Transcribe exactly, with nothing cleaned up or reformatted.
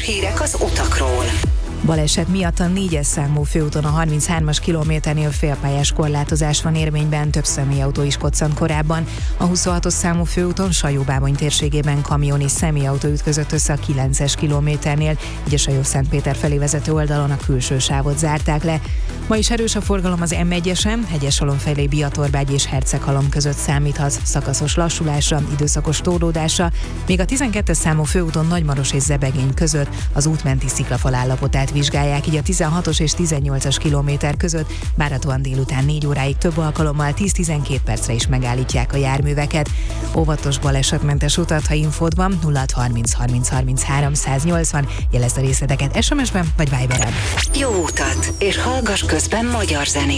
hírek az utakról. Baleset miatt a négyes számú főúton a harminchármas kilométernél félpályás korlátozás van érvényben, több személyautó is koccant korábban. A huszonhatos számú főúton Sajó-Bábony térségében kamion és személyautó ütközött össze a kilences kilométernél, így a Sajó-Szentpéter felé vezető oldalon a külső sávot zárták le. Ma is erős a forgalom az em egyesen, Hegyeshalom felé Biatorbágy és Herceghalom között számíthat szakaszos lassulásra, időszakos torlódásra, míg a tizenkettes számú főúton Nagymaros és Zebegény között az útmenti sziklafal állapotát vizsgálják, így a tizenhatos és tizennyolcas kilométer között várhatóan délután négy óráig több alkalommal tíz-tizenkét percre is megállítják a járműveket. Óvatos balesetmentes utat, ha infód van, nulla harminc harminc harminchárom száznyolcvan, jelezd a részleteket es em es-ben vagy Viberen. Jó utat, és hallgass közben magyar zenét.